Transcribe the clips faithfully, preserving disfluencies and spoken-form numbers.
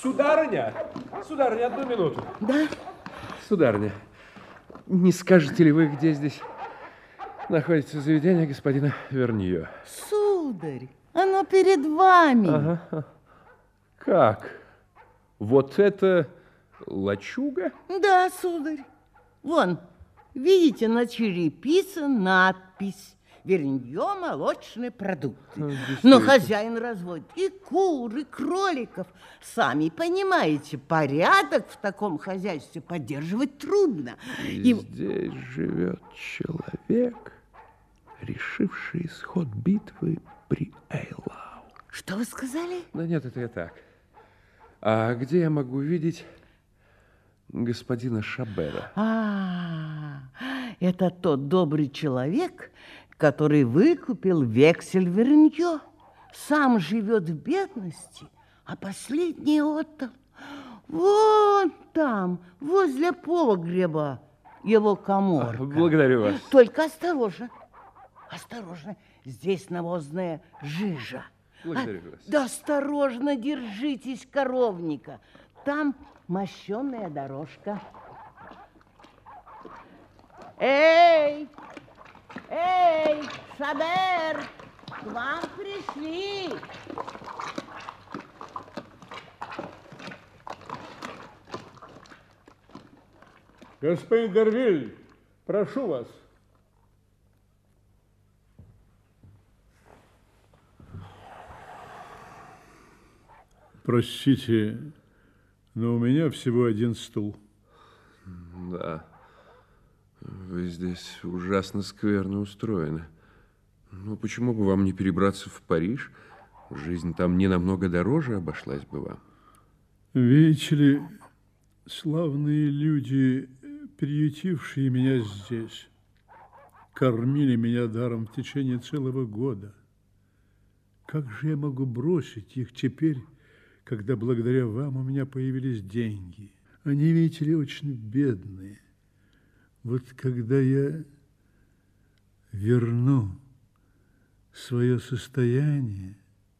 Сударыня, сударыня, одну минуту. Да? Сударыня, не скажете ли вы, где здесь находится заведение господина Вернье? Сударь, оно перед вами. Ага. Как? Вот это лачуга? Да, сударь. Вон, видите, на черепице надпись «Вернье молочные продукты». Но хозяин разводит и кур, и кроликов. Сами понимаете, порядок в таком хозяйстве поддерживать трудно. И, и... здесь живет человек, решивший исход битвы при Эйлау. Что вы сказали? Да нет, это я так. А где я могу видеть господина Шабера? А, это тот добрый человек, который выкупил вексель Вернье. Сам живет в бедности, а последний отдал. Вон там, возле погреба, его каморка. А, благодарю вас. Только осторожно, осторожно, здесь навозная жижа. Благодарю вас. Да осторожно держитесь коровника. Там мощеная дорожка. Эй! Эй, Шабер! К вам пришли! Господин Дервиль, прошу вас. Простите, но у меня всего один стул. Да, вы здесь ужасно скверно устроены. Ну, почему бы вам не перебраться в Париж? Жизнь там не намного дороже обошлась бы вам. Видите ли, славные люди, приютившие меня здесь, кормили меня даром в течение целого года. Как же я могу бросить их теперь, когда благодаря вам у меня появились деньги? Они, видите ли, очень бедные. Вот когда я верну свое состояние,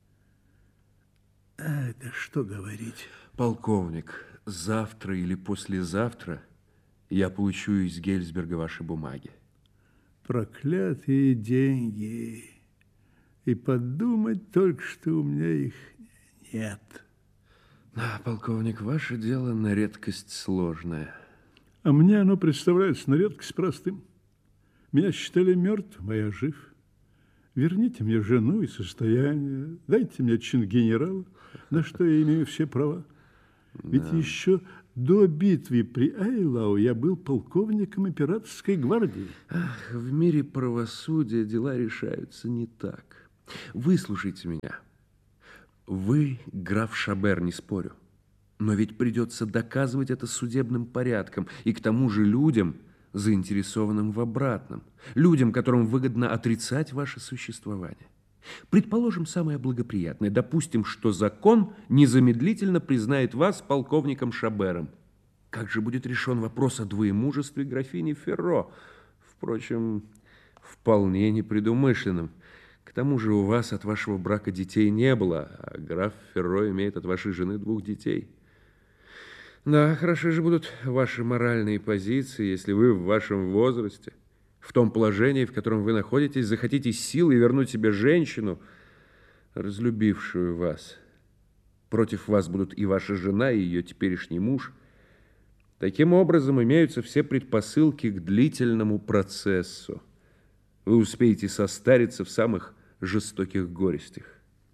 а, да что говорить. Полковник, завтра или послезавтра я получу из Гельсберга ваши бумаги. Проклятые деньги. И подумать только, что у меня их нет. Да, полковник, ваше дело на редкость сложное. А мне оно представляется на редкость простым. Меня считали мертвым, а я жив. Верните мне жену и состояние, дайте мне чин генерала, на что я имею все права. Ведь да. Еще до битвы при Эйлау я был полковником императорской гвардии. Ах, в мире правосудия дела решаются не так. Выслушайте меня. Вы, граф Шабер, не спорю, но ведь придется доказывать это судебным порядком и к тому же людям, заинтересованным в обратном, людям, которым выгодно отрицать ваше существование. Предположим, самое благоприятное. Допустим, что закон незамедлительно признает вас полковником Шабером. Как же будет решен вопрос о двоемужестве графини Ферро? Впрочем, вполне непредумышленным. К тому же у вас от вашего брака детей не было, а граф Ферро имеет от вашей жены двух детей. Да, хороши же будут ваши моральные позиции, если вы в вашем возрасте, в том положении, в котором вы находитесь, захотите силой вернуть себе женщину, разлюбившую вас. Против вас будут и ваша жена, и ее теперешний муж. Таким образом, имеются все предпосылки к длительному процессу. Вы успеете состариться в самых жестоких горестях.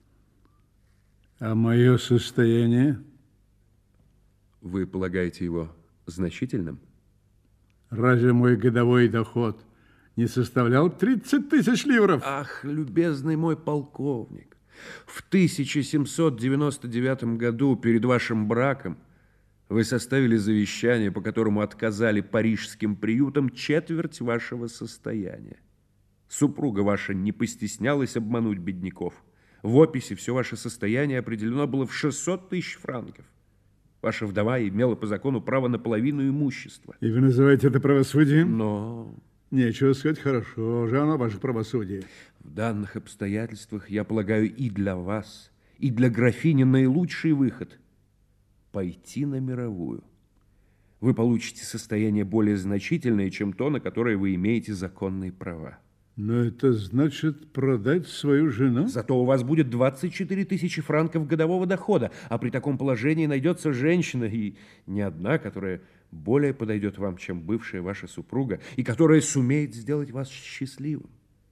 А мое состояние? Вы полагаете его значительным? Разве мой годовой доход не составлял тридцать тысяч ливров? Ах, любезный мой полковник, в тысяча семьсот девяносто девятом году перед вашим браком вы составили завещание, по которому отказали парижским приютам четверть вашего состояния. Супруга ваша не постеснялась обмануть бедняков. В описи все ваше состояние определено было в шестьсот тысяч франков. Ваша вдова имела по закону право на половину имущества. И вы называете это правосудием? Но... Нечего сказать, хорошо же оно, ваше правосудие. В данных обстоятельствах, я полагаю, и для вас, и для графини наилучший выход пойти на мировую. Вы получите состояние более значительное, чем то, на которое вы имеете законные права. Но это значит продать свою жену? Зато у вас будет двадцать четыре тысячи франков годового дохода, а при таком положении найдется женщина, и не одна, которая более подойдет вам, чем бывшая ваша супруга, и которая сумеет сделать вас счастливым.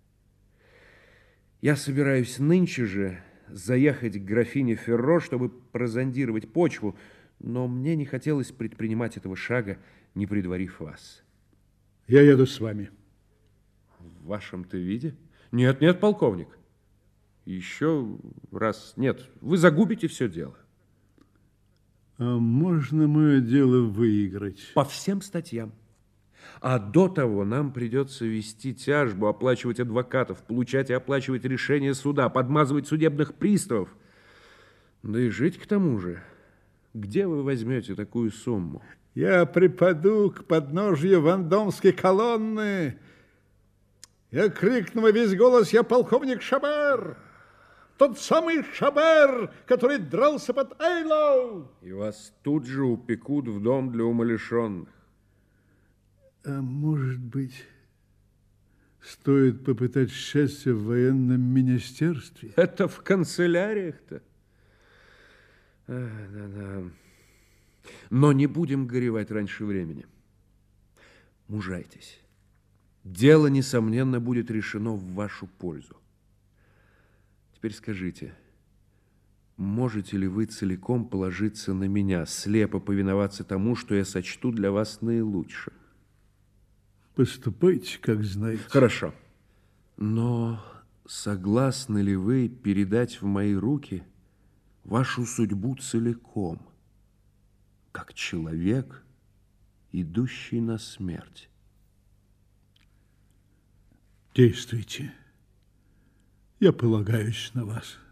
Я собираюсь нынче же заехать к графине Ферро, чтобы прозондировать почву, но мне не хотелось предпринимать этого шага, не предварив вас. Я еду с вами. В вашем-то виде? Нет, нет, полковник. Еще раз нет. Вы загубите все дело. А можно мое дело выиграть? По всем статьям. А до того нам придется вести тяжбу, оплачивать адвокатов, получать и оплачивать решения суда, подмазывать судебных приставов. Да и жить к тому же. Где вы возьмете такую сумму? Я припаду к подножью Вандомской колонны. Я крикну во весь голос: я полковник Шабер! Тот самый Шабер, который дрался под Эйлоу! И вас тут же упекут в дом для умалишенных. А может быть, стоит попытать счастье в военном министерстве? Это в канцеляриях-то? Да-да. Но не будем горевать раньше времени. Мужайтесь. Дело, несомненно, будет решено в вашу пользу. Теперь скажите, можете ли вы целиком положиться на меня, слепо повиноваться тому, что я сочту для вас наилучшим? Поступайте, как знаете. Хорошо. Но согласны ли вы передать в мои руки вашу судьбу целиком, как человек, идущий на смерть? Действуйте. Я полагаюсь на вас.